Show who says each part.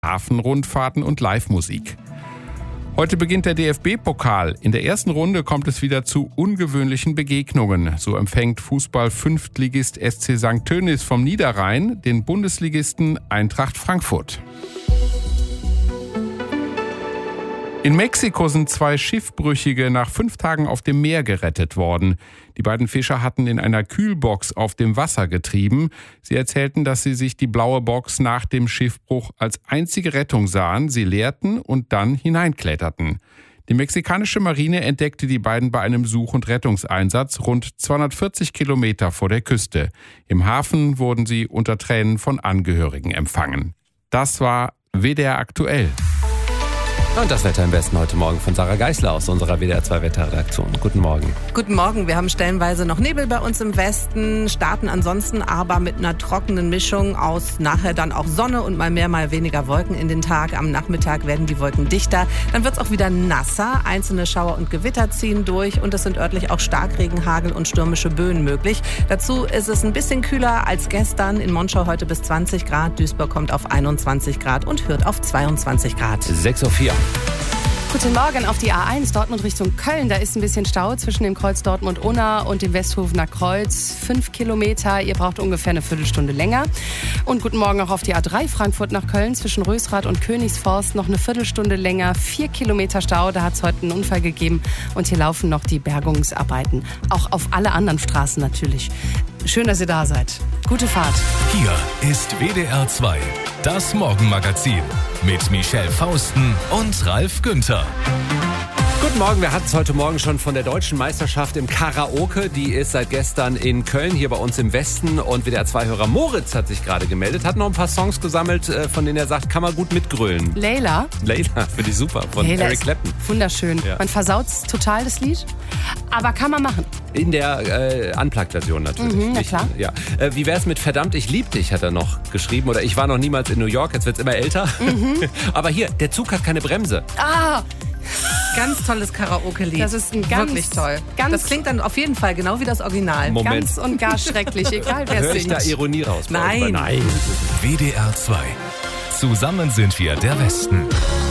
Speaker 1: Hafenrundfahrten und Live-Musik. Heute beginnt der DFB-Pokal. In der ersten Runde kommt es wieder zu ungewöhnlichen Begegnungen. So empfängt Fußball-Fünftligist SC St. Tönnies vom Niederrhein den Bundesligisten Eintracht Frankfurt. In Mexiko sind 2 Schiffbrüchige nach 5 Tagen auf dem Meer gerettet worden. Die beiden Fischer hatten in einer Kühlbox auf dem Wasser getrieben. Sie erzählten, dass sie sich die blaue Box nach dem Schiffbruch als einzige Rettung sahen. Sie leerten und dann hineinkletterten. Die mexikanische Marine entdeckte die beiden bei einem Such- und Rettungseinsatz rund 240 Kilometer vor der Küste. Im Hafen wurden sie unter Tränen von Angehörigen empfangen. Das war WDR aktuell.
Speaker 2: Und das Wetter im Westen heute Morgen von Sarah Geisler aus unserer WDR 2 Wetterredaktion. Guten Morgen.
Speaker 3: Guten Morgen. Wir haben stellenweise noch Nebel bei uns im Westen, starten ansonsten aber mit einer trockenen Mischung aus nachher dann auch Sonne und mal mehr, mal weniger Wolken in den Tag. Am Nachmittag werden die Wolken dichter. Dann wird es auch wieder nasser. Einzelne Schauer und Gewitter ziehen durch und es sind örtlich auch Starkregen, Hagel und stürmische Böen möglich. Dazu ist es ein bisschen kühler als gestern. In Monschau heute bis 20 Grad. Duisburg kommt auf 21 Grad und Hürth auf 22 Grad.
Speaker 2: 6:04 Uhr.
Speaker 4: Guten Morgen auf die A1 Dortmund Richtung Köln. Da ist ein bisschen Stau zwischen dem Kreuz Dortmund-Unna und dem Westhofener Kreuz. 5 Kilometer. Ihr braucht ungefähr eine Viertelstunde länger. Und guten Morgen auch auf die A3 Frankfurt nach Köln zwischen Rösrath und Königsforst. Noch eine Viertelstunde länger. 4 Kilometer Stau. Da hat es heute einen Unfall gegeben. Und hier laufen noch die Bergungsarbeiten. Auch auf alle anderen Straßen natürlich. Schön, dass ihr da seid. Gute Fahrt.
Speaker 5: Hier ist WDR 2, das Morgenmagazin mit Michelle Fausten und Ralf Günther.
Speaker 2: Guten Morgen, wir hatten es heute Morgen schon von der deutschen Meisterschaft im Karaoke. Die ist seit gestern in Köln, hier bei uns im Westen. Und WDR 2-Hörer Moritz hat sich gerade gemeldet, hat noch ein paar Songs gesammelt, von denen er sagt, kann man gut mitgrölen.
Speaker 4: Layla,
Speaker 2: finde ich super, von
Speaker 4: Layla
Speaker 2: Eric Clapton.
Speaker 4: Wunderschön.
Speaker 2: Ja.
Speaker 4: Man versaut total das Lied, aber kann man machen.
Speaker 2: In der Unplugged-Version natürlich.
Speaker 4: Na klar.
Speaker 2: Ja. Wie wär's mit Verdammt, ich lieb dich, hat er noch geschrieben. Oder ich war noch niemals in New York, jetzt wird's immer älter. Aber hier, der Zug hat keine Bremse.
Speaker 3: Ganz tolles Karaoke-Lied.
Speaker 4: Das ist ein ganz,
Speaker 3: wirklich toll.
Speaker 4: ganz-
Speaker 3: Das klingt dann auf jeden Fall genau wie das Original.
Speaker 2: Moment.
Speaker 4: Ganz und gar schrecklich, egal wer
Speaker 2: Hör ich
Speaker 4: singt.
Speaker 2: da Ironie raus?
Speaker 3: Nein.
Speaker 2: Nein.
Speaker 5: WDR 2. Zusammen sind wir der Westen.